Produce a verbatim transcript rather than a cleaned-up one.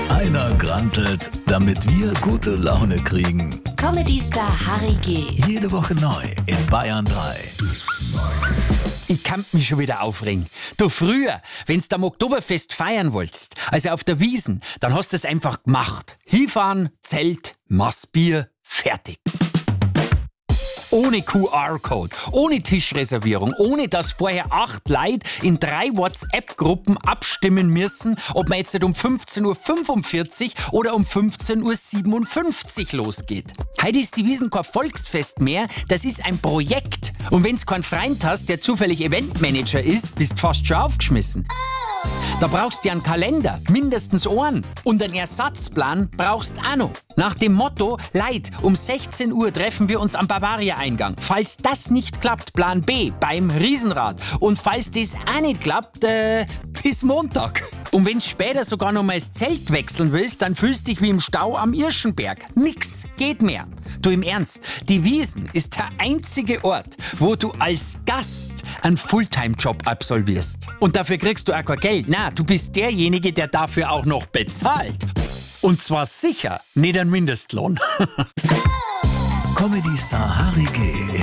Einer grantelt, damit wir gute Laune kriegen. Comedy-Star Harry G. Jede Woche neu in Bayern drei. Ich kann mich schon wieder aufregen. Du, früher, wenn's am Oktoberfest feiern wolltest, also auf der Wiesn, dann hast du es einfach gemacht. Hinfahren, Zelt, Massbier, fertig. Ohne Q R-Code, ohne Tischreservierung, ohne dass vorher acht Leute in drei WhatsApp-Gruppen abstimmen müssen, ob man jetzt nicht um fünfzehn Uhr fünfundvierzig oder um fünfzehn Uhr siebenundfünfzig losgeht. Heute ist die Wiesn kein Volksfest mehr, das ist ein Projekt. Und wenn's keinen Freund hast, der zufällig Eventmanager ist, bist fast schon aufgeschmissen. Da brauchst du einen Kalender, mindestens einen. Und einen Ersatzplan brauchst auch noch. Nach dem Motto, Leid, um sechzehn Uhr treffen wir uns am Bavaria-Eingang. Falls das nicht klappt, Plan B beim Riesenrad. Und falls das auch nicht klappt, äh, bis Montag. Und wenn's später sogar noch mal das Zelt wechseln willst, dann fühlst du dich wie im Stau am Irschenberg. Nix geht mehr. Du, im Ernst, die Wiesn ist der einzige Ort, wo du als Gast einen Fulltime-Job absolvierst. Und dafür kriegst du auch kein Geld. Na, du bist derjenige, der dafür auch noch bezahlt. Und zwar sicher nicht einen Mindestlohn. Comedy-Star Harry G.